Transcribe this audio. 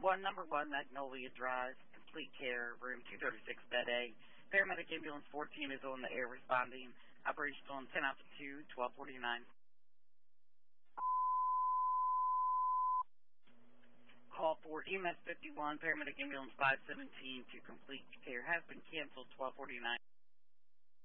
1 Magnolia Drive, complete care, room 236, bed A. Paramedic ambulance 14 is on the air responding. Operation on 10 after 2, 1249. Call for EMS 51, paramedic ambulance 517 to complete care has been canceled, 1249.